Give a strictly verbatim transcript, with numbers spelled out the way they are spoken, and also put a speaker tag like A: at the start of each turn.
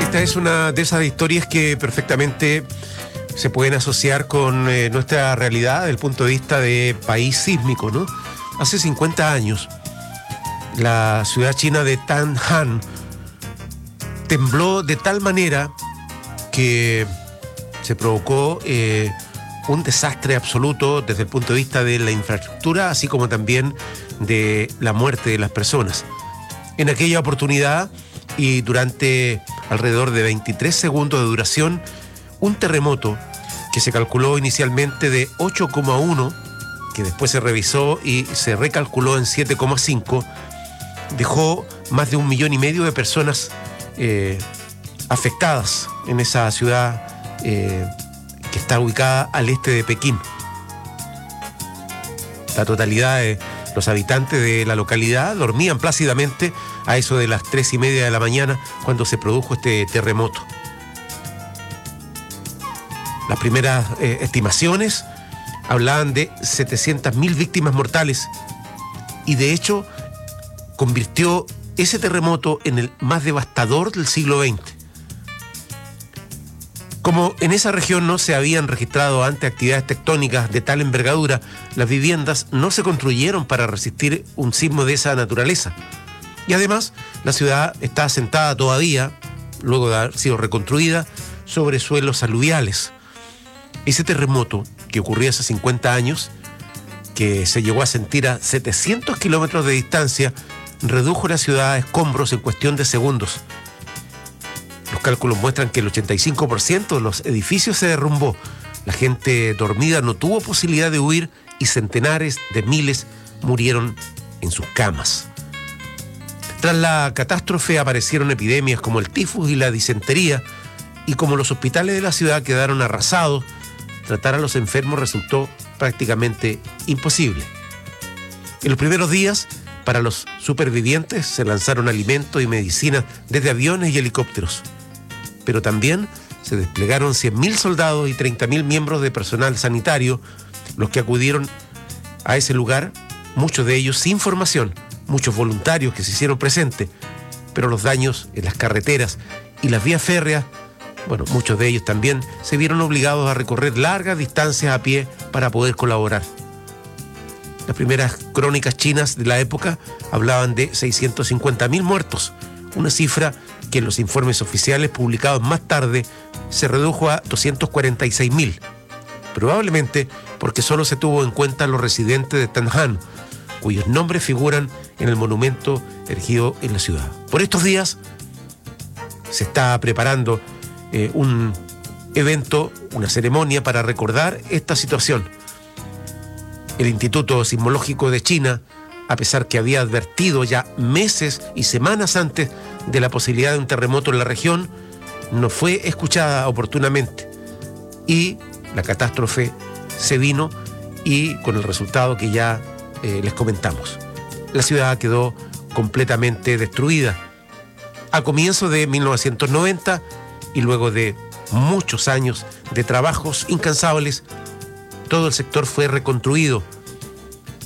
A: Esta es una de esas historias que perfectamente se pueden asociar con eh, nuestra realidad desde el punto de vista de país sísmico, ¿no? Hace cincuenta años, la ciudad china de Tanhan tembló de tal manera que se provocó eh, un desastre absoluto desde el punto de vista de la infraestructura, así como también de la muerte de las personas. En aquella oportunidad y durante alrededor de veintitrés segundos de duración, un terremoto que se calculó inicialmente de ocho coma uno, que después se revisó y se recalculó en siete coma cinco, dejó más de un millón y medio de personas eh, afectadas en esa ciudad eh, que está ubicada al este de Pekín. La totalidad de los habitantes de la localidad dormían plácidamente a eso de las tres y media de la mañana cuando se produjo este terremoto. Las primeras eh, estimaciones hablaban de setecientas mil víctimas mortales y de hecho convirtió ese terremoto en el más devastador del siglo veinte. Como en esa región no se habían registrado antes actividades tectónicas de tal envergadura, las viviendas no se construyeron para resistir un sismo de esa naturaleza. Y además, la ciudad está asentada todavía, luego de haber sido reconstruida, sobre suelos aluviales. Ese terremoto que ocurrió hace cincuenta años, que se llegó a sentir a setecientos kilómetros de distancia, redujo la ciudad a escombros en cuestión de segundos. Los cálculos muestran que el ochenta y cinco por ciento de los edificios se derrumbó. La gente dormida no tuvo posibilidad de huir y centenares de miles murieron en sus camas. Tras la catástrofe aparecieron epidemias como el tifus y la disentería, y como los hospitales de la ciudad quedaron arrasados, tratar a los enfermos resultó prácticamente imposible. En los primeros días, para los supervivientes se lanzaron alimentos y medicinas desde aviones y helicópteros. Pero también se desplegaron cien mil soldados y treinta mil miembros de personal sanitario, los que acudieron a ese lugar, muchos de ellos sin formación, muchos voluntarios que se hicieron presentes, pero los daños en las carreteras y las vías férreas, bueno, muchos de ellos también se vieron obligados a recorrer largas distancias a pie para poder colaborar. Las primeras crónicas chinas de la época hablaban de seiscientos cincuenta mil muertos, una cifra que en los informes oficiales publicados más tarde se redujo a doscientos cuarenta y seis mil, probablemente porque solo se tuvo en cuenta los residentes de Tanhan, cuyos nombres figuran en el monumento erigido en la ciudad. Por estos días se está preparando eh, un evento, una ceremonia para recordar esta situación. El Instituto Sismológico de China, a pesar que había advertido ya meses y semanas antes de la posibilidad de un terremoto en la región, no fue escuchada oportunamente. Y la catástrofe se vino y con el resultado que ya eh, les comentamos. La ciudad quedó completamente destruida. A comienzos de mil novecientos noventa y luego de muchos años de trabajos incansables, todo el sector fue reconstruido